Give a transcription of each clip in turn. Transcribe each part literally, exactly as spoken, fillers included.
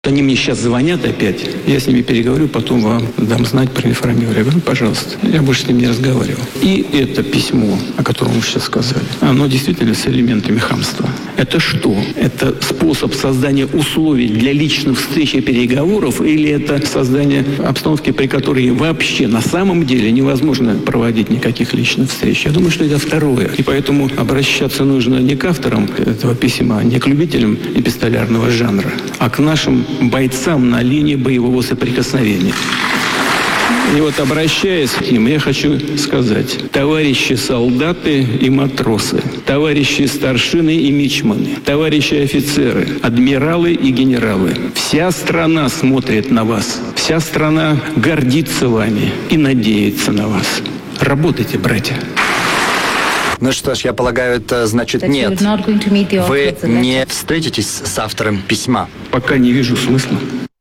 Они мне сейчас звонят опять, я с ними переговорю, потом вам дам знать, проинформирую. Я говорю, пожалуйста, я больше с ними не разговаривал. И это письмо, о котором вы сейчас сказали, оно действительно с элементами хамства. Это что? Это способ создания условий для личных встреч и переговоров, или это создание обстановки, при которой вообще на самом деле невозможно проводить никаких личных встреч? Я думаю, что это второе. И поэтому обращаться нужно не к авторам этого письма, не к любителям эпистолярного жанра, а к нашим бойцам на линии боевого соприкосновения. И вот, обращаясь к ним, я хочу сказать: товарищи солдаты и матросы, товарищи старшины и мичманы, товарищи офицеры, адмиралы и генералы, вся страна смотрит на вас, вся страна гордится вами и надеется на вас. Работайте, братья. Ну что ж, я полагаю, это значит нет. Вы не встретитесь с автором письма? Пока не вижу смысла.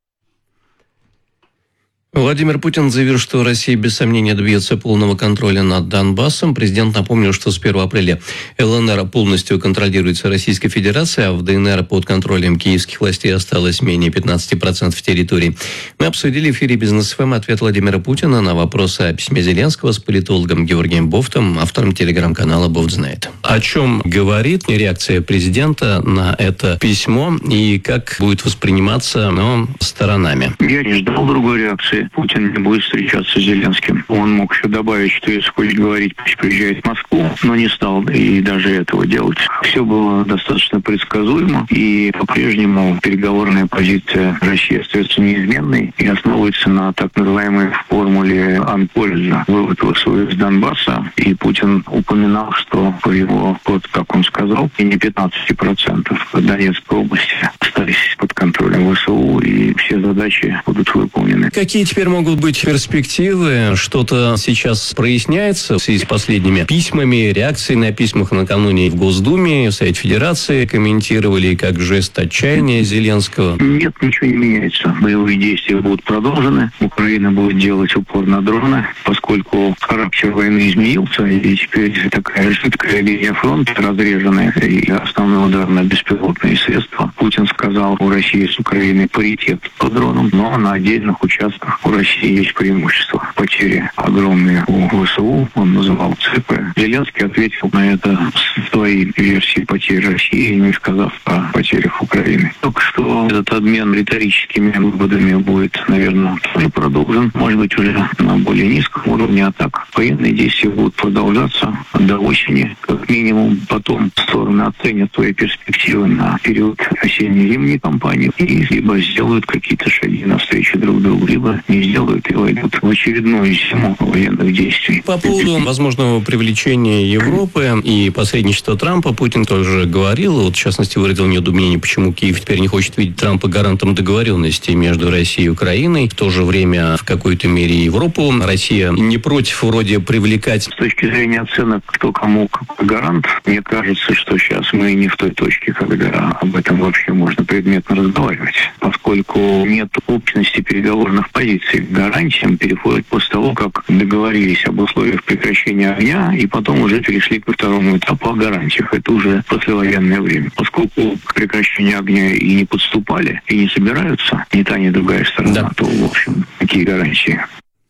Владимир Путин заявил, что Россия без сомнения добьется полного контроля над Донбассом. Президент напомнил, что с первого апреля ЛНР полностью контролируется Российской Федерацией, а в ДНР под контролем киевских властей осталось менее пятнадцати процентов территории. Мы обсудили в эфире «Бизнес ФМ» ответ Владимира Путина на вопросы о письме Зеленского с политологом Георгием Бофтом, автором телеграм-канала «Бофт знает». О чем говорит реакция президента на это письмо и как будет восприниматься оно сторонами? Я не ждал другой реакции. Путин не будет встречаться с Зеленским. Он мог еще добавить, что если хочет говорить, пусть приезжает в Москву, но не стал и даже этого делать. Все было достаточно предсказуемо, и по-прежнему переговорная позиция России остается неизменной и основывается на так называемой формуле Анпольза, вывод ВСУ из Донбасса. И Путин упоминал, что по его, вот как он сказал, и не пятнадцати процентов Донецкой области остались под контролем ВСУ, и все задачи будут выполнены. Какие теперь могут быть перспективы? Что-то сейчас проясняется в связи с последними письмами, реакцией на письмах накануне в Госдуме, в Совете Федерации комментировали как жест отчаяния Зеленского? Нет, ничего не меняется. Боевые действия будут продолжены. Украина будет делать упор на дроны, поскольку характер войны изменился, и теперь такая жидкая линия фронта разреженная, и основной удар на беспилотные средства. Путин сказал, у России с Украиной паритет по дронам, но на отдельных участках у России есть преимущество. Потери огромные у ВСУ, он называл ЦП. Зеленский ответил на это своей версией потерь России, не сказав о потерях Украины. Только что этот обмен риторическими выводами будет, наверное, тоже продолжен. Может быть, уже на более низком уровне, а так военные действия будут продолжаться до осени. Как минимум, потом стороны оценят свои перспективы на период осенне-зимней кампании и либо сделают какие-то шаги навстречу друг другу, либо не сделают и войдут в очередную зиму военных действий. По поводу возможного привлечения Европы и посредничества Трампа Путин тоже говорил, вот в частности выразил недоумение, почему Киев теперь не хочет видеть Трампа гарантом договоренности между Россией и Украиной. В то же время в какой-то мере Европу Россия не против вроде привлекать. С точки зрения оценок, кто кому какой гарант, мне кажется, что сейчас мы не в той точке, когда об этом вообще можно предметно разговаривать, поскольку нет общности переговорных позиций. К гарантиям переходят после того, как договорились об условиях прекращения огня, и потом уже перешли ко второму этапу о гарантиях. Это уже послевоенное время. Поскольку к прекращению огня и не подступали, и не собираются ни та, ни другая сторона, да. То, в общем, какие гарантии?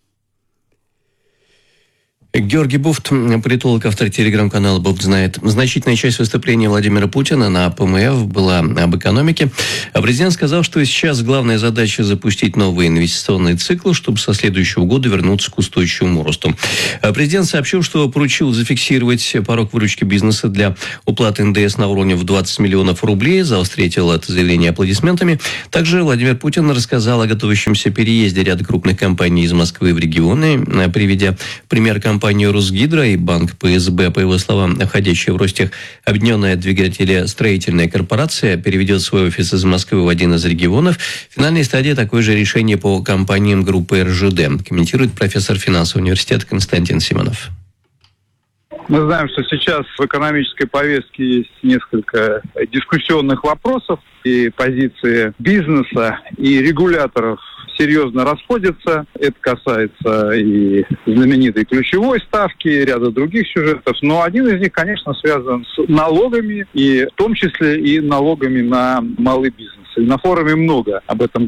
Георгий Бофт, политолог, автор телеграм-канала «Бофт знает». Значительная часть выступления Владимира Путина на ПМФ была об экономике. А президент сказал, что сейчас главная задача запустить новый инвестиционный цикл, чтобы со следующего года вернуться к устойчивому росту. Президент сообщил, что поручил зафиксировать порог выручки бизнеса для уплаты эн дэ эс на уровне в двадцать миллионов рублей. Зал встретил это заявление аплодисментами. Также Владимир Путин рассказал о готовящемся переезде ряда крупных компаний из Москвы в регионы, приведя пример компании Компания «Росгидро» и банк пэ эс бэ, по его словам, входящая в Ростех, объединенная двигателестроительная корпорация, переведет свой офис из Москвы в один из регионов. В финальной стадии такое же решение по компаниям группы эр жэ дэ, комментирует профессор финансового университета Константин Симонов. Мы знаем, что сейчас в экономической повестке есть несколько дискуссионных вопросов, и позиции бизнеса и регуляторов серьезно расходятся. Это касается и знаменитой ключевой ставки, и ряда других сюжетов. Но один из них, конечно, связан с налогами, и в том числе и налогами на малый бизнес. И на форуме много об этом